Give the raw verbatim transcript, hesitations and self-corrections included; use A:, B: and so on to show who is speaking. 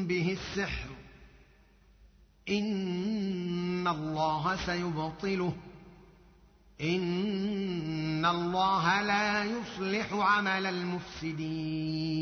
A: به السحر إن الله سيبطله إن الله لا يصلح عمل المفسدين